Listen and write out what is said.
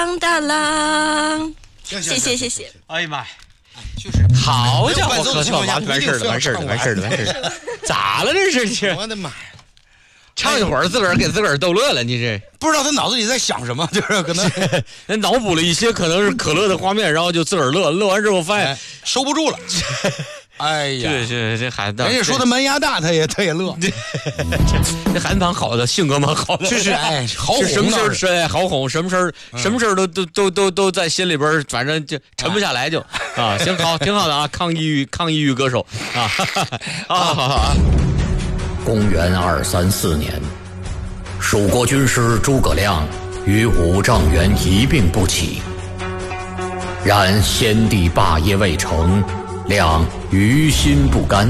当当啷，谢谢谢谢。 哎呀妈呀！ 就是好家伙， 没有伴奏的情况下完事儿了，完事儿了，完事儿了，完事儿了，咋了这是？ 我的妈呀！ 唱一会儿，自个儿给自个儿逗乐了，你这不知道他脑子里在想什么，就是可能脑补了一些可能是可乐的画面，然后就自个儿乐，乐完之后发现收不住了。哎呀， 这孩子， 人家说他门牙大，他也乐。 这孩子蛮好的，性格蛮好的， 是哎，好哄， 什么事儿是哎好哄，什么事儿都在心里边，反正就沉不下来就啊，行好，挺好的啊，抗抑郁歌手啊，好。 公元234年，蜀国军师诸葛亮与五丈原一病不起。然先帝霸业未成，亮于心不甘，